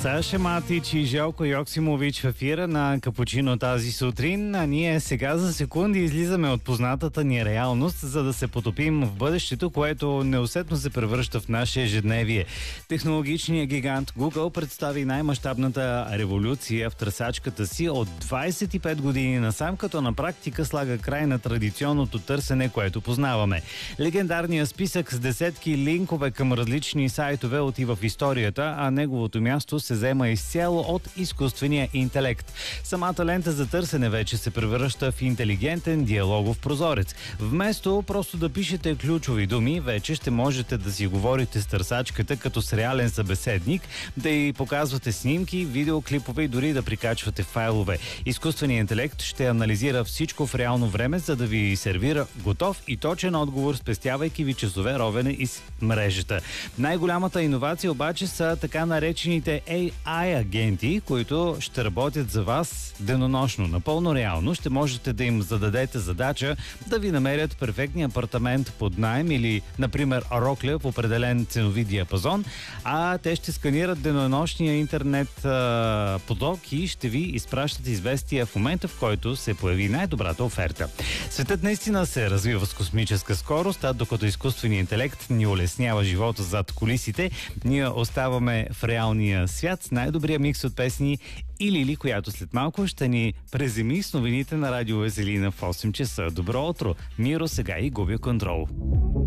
Саша Матич и Желко Йоксимович в ефира на Капучино тази сутрин, а ние сега за секунди излизаме от познатата ни реалност, за да се потопим в бъдещето, което неусетно се превръща в наше ежедневие. Технологичният гигант Google представи най-мащабната революция в търсачката си от 25 години насам, като на практика слага край на традиционното търсене, което познаваме. Легендарният списък с десетки линкове към различни сайтове отива в историята, а неговото място се взема изцяло от изкуствения интелект. Самата лента за търсене вече се превръща в интелигентен диалогов прозорец. Вместо просто да пишете ключови думи, вече ще можете да си говорите с търсачката като с реален събеседник, да й показвате снимки, видеоклипове и дори да прикачвате файлове. Изкуственият интелект ще анализира всичко в реално време, за да ви сервира готов и точен отговор, спестявайки ви часове ровене из мрежата. Най-голямата иновация обаче са така наречените AI агенти, които ще работят за вас денонощно. Напълно реално ще можете да им зададете задача да ви намерят перфектния апартамент под наем или, например, рокля в определен ценови диапазон, а те ще сканират денонощния интернет поток и ще ви изпращат известия в момента, в който се появи най-добрата оферта. Светът наистина се развива с космическа скорост, а докато изкуственият интелект ни улеснява живота зад кулисите, ние оставаме в реалния свят с най-добрия микс от песни и Лили, която след малко ще ни преземи с новините на Радио Веселина в 8 часа. Добро утро! Миро сега и губя контрол.